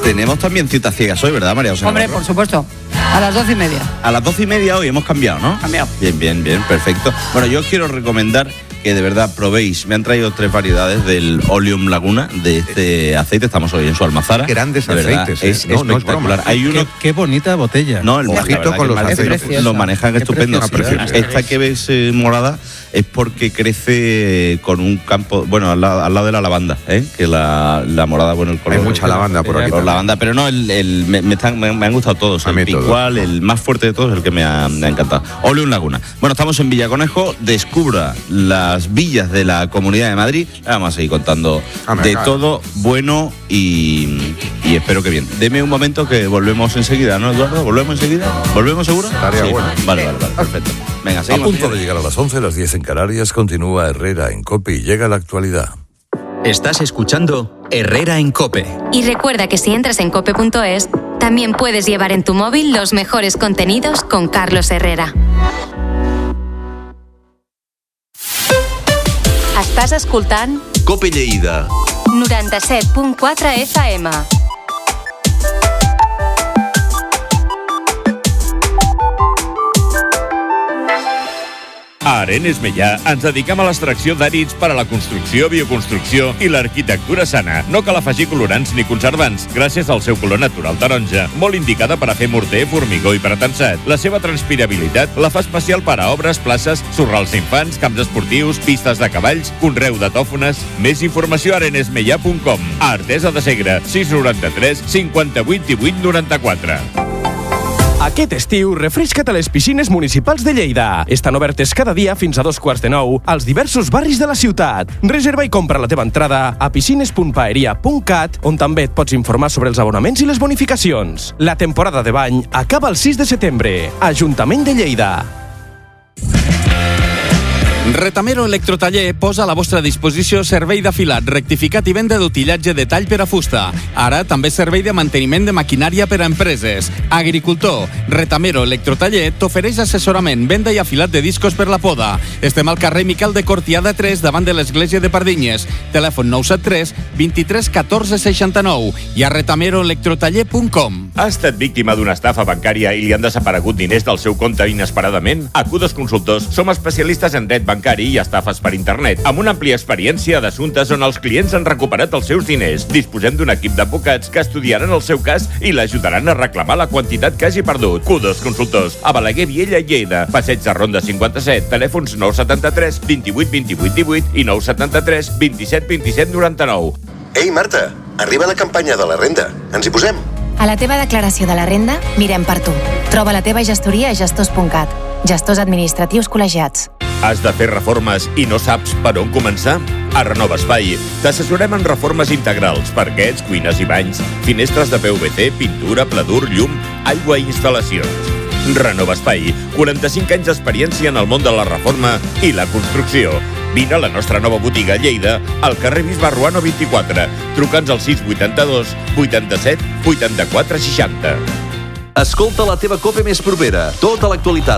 Tenemos también citas ciegas hoy, ¿verdad, María José? Hombre, por supuesto. A las 12:30. A las 12:30 hoy hemos cambiado, ¿no? Cambiado. Bien, perfecto. Bueno, yo os quiero recomendar que de verdad probéis. Me han traído 3 variedades del Oleum Laguna, de este aceite. Estamos hoy en su almazara. Grandes aceites. Es espectacular. Hay uno... Qué bonita botella. No, el ojito con los aceites. Lo manejan estupendo. Preciosa. Esta que ves morada es porque crece con un campo, bueno, al lado de la lavanda, que la morada, bueno, el color. Hay mucha lavanda por aquí. Lavanda, pero no, me han gustado todos. El picual, el más fuerte de todos, el que me ha encantado. Oleum Laguna. Bueno, estamos en Villaconejo. Descubra las villas de la Comunidad de Madrid. Vamos a seguir contando de todo bueno y espero que bien. Deme un momento que volvemos enseguida, ¿no, Eduardo? ¿Volvemos enseguida? ¿Volvemos seguro? Tarea buena. Vale, perfecto. Venga, seguimos. A punto de llegar a las 11, las 10 en Canarias, continúa Herrera en COPE y llega la actualidad. Estás escuchando Herrera en COPE. Y recuerda que si entras en cope.es, también puedes llevar en tu móvil los mejores contenidos con Carlos Herrera. Estàs escoltant COPE Lleida 97.4 FM. A Arenes Meià ens dediquem a l'extracció d'àrids per a la construcció, bioconstrucció i l'arquitectura sana. No cal afegir colorants ni conservants, gràcies al seu color natural taronja, molt indicada per a fer morter, formigó i pretensat. La seva transpirabilitat la fa especial per a obres, places, sorrals d'infants, camps esportius, pistes de cavalls, conreu de tòfones. Més informació a arenesmeià.com. A Artesa de Segre, 693 58 18 94. Aquest estiu, refresca't a les piscines municipals de Lleida. Estan obertes cada dia fins a 9:15 als diversos barris de la ciutat. Reserva i compra la teva entrada a piscines.paeria.cat, on també et pots informar sobre els abonaments i les bonificacions. La temporada de bany acaba el 6 de setembre. Ajuntament de Lleida. Retamero Electrotaller posa a la vostra disposició servei d'afilat, rectificat i venda d'utillatge de tall per a fusta. Ara també servei de manteniment de maquinària per a empreses. Agricultor, Retamero Electrotaller t'ofereix assessorament, venda i afilat de discos per la poda. Estem al carrer Miquel de Cortiada 3, davant de l'església de Pardinyes. Telèfon 973 23 14 69 i a retameroelectrotaller.com. Ha estat víctima d'una estafa bancària i li han desaparegut diners del seu compte inesperadament? A Q2 Consultors som especialistes en dret bancari i estafes per internet, amb una àmplia experiència d'assumptes on els clients han recuperat els seus diners. Disposem d'un equip d'advocats que estudiaran el seu cas i l'ajudaran a reclamar la quantitat que hagi perdut. Q2 Consultors, a Balaguer, Viella i Lleida. Passeig de Ronda 57, telèfons 973 28 28 18 i 973 27 27 99. Ei, Marta, arriba la campanya de la renda. Ens hi posem? A la teva declaració de la renda, mirem per tu. Troba la teva gestoria a gestors.cat. Gestors administratius col·legiats. Has de fer reformes i no saps per on començar? A Renova Espai t'assessorem en reformes integrals, parquets, cuines i banys, finestres de PVC, pintura, pladur, llum, aigua i instal·lacions. Renova Espai, 45 anys d'experiència en el món de la reforma i la construcció. Vine a la nostra nova botiga a Lleida, al carrer Bisbe Ruano 24. Truca'ns al 682 87 84 60. Escolta la teva COPE més propera. Tota l'actualitat